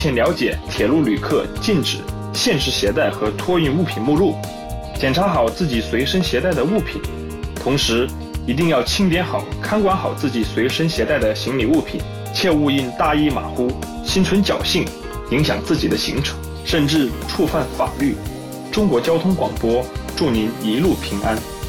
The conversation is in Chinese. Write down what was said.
先了解铁路旅客禁止限制携带和托运物品目录，检查好自己随身携带的物品，同时一定要清点好、看管好自己随身携带的行李物品，切勿因大意马虎、心存侥幸，影响自己的行程，甚至触犯法律。中国交通广播祝您一路平安。